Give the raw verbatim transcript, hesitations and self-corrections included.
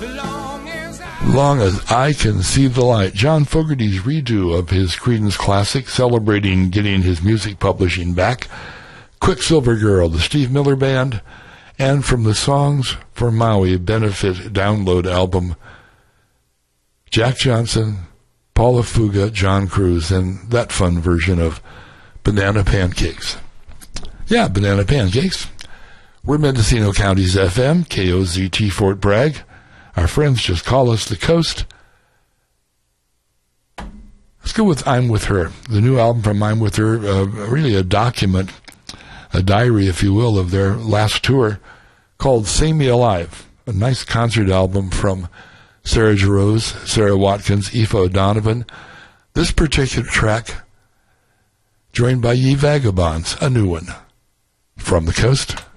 Long as I Can See the Light, John Fogerty's redo of his Creedence classic, celebrating getting his music publishing back. Quicksilver Girl, the Steve Miller Band, and from the Songs for Maui benefit download album, Jack Johnson, Paula Fuga, John Cruz, and that fun version of Banana Pancakes. Yeah, Banana Pancakes. We're Mendocino County's F M, K O Z T Fort Bragg. Our friends just call us the Coast. Let's go with I'm With Her. The new album from I'm With Her, uh, really a document, a diary, if you will, of their last tour, called Save Me Alive. A nice concert album from Sarah Jarosz, Sarah Watkins, Aoife O'Donovan. This particular track, joined by Ye Vagabonds, a new one. From the Coast.